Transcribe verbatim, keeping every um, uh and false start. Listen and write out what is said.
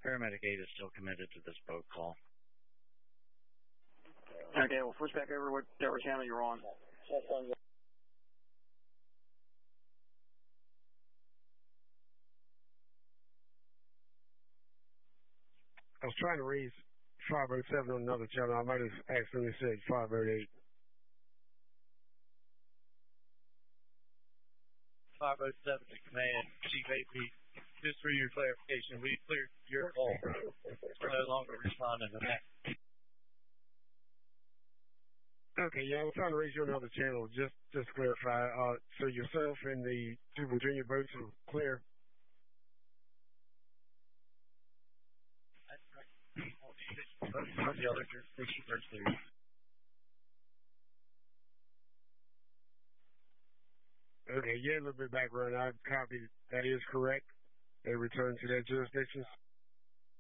Paramedic eight is still committed to this boat call. Okay, well, switch back over whatever channel you're on. I was trying to raise five oh seven on another channel. I might have accidentally said five oh eight. five oh seven to command, Chief A P. Just for your clarification, we cleared your call. We're no longer responding to that. Okay, yeah, I'm trying to raise you another channel. Just just clarify. Uh, so yourself and the two Virginia boats are clear? The other jurisdictions are clear. Okay, yeah, a little bit of background. I copied. That is correct. They returned to their jurisdictions.